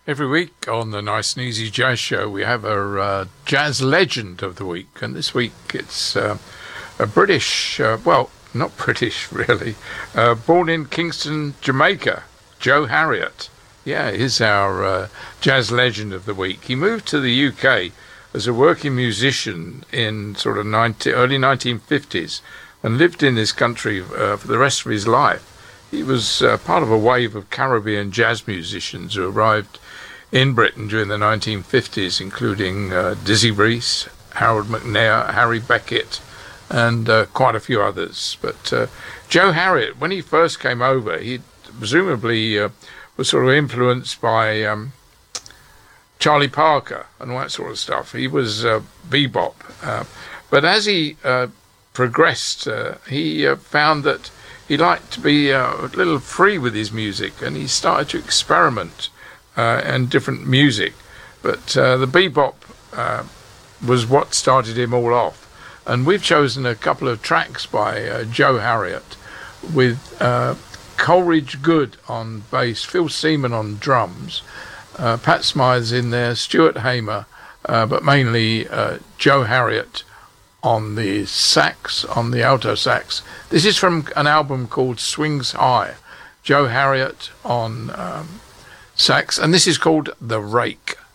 Every week on the Nice and Easy Jazz Show, we have a jazz legend of the week. And this week it's a British, well, not British really, born in Kingston, Jamaica, Joe Harriott. Yeah, he's our jazz legend of the week. He moved to the UK as a working musician in sort of early 1950s and lived in this country for the rest of his life. He was part of a wave of Caribbean jazz musicians who arrived in Britain during the 1950s, including Dizzy Reese, Harold McNair, Harry Beckett, and quite a few others. But Joe Harriott, when he first came over, he presumably was sort of influenced by Charlie Parker and all that sort of stuff. He was bebop. But as he progressed, he found that he liked to be a little free with his music, and he started to experiment and different music. But the bebop was what started him all off. And we've chosen a couple of tracks by Joe Harriott with Coleridge Good on bass, Phil Seaman on drums, Pat Smythe's in there, Stuart Hamer, but mainly Joe Harriott on the sax, on the alto sax. This is from an album called Swings High. Joe Harriott on sax, and this is called The Rake.